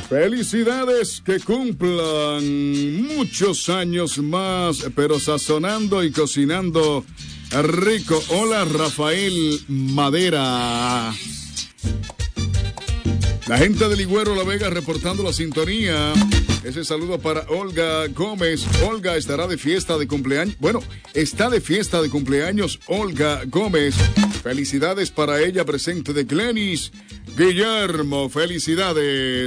Felicidades, que cumplan muchos años más, pero sazonando y cocinando rico. Hola, Rafael Madera. La gente de Ligüero La Vega reportando la sintonía. Ese saludo para Olga Gómez. Olga estará de fiesta de cumpleaños. Bueno, está de fiesta de cumpleaños Olga Gómez. Felicidades para ella, presente de Glenis Guillermo. Felicidades.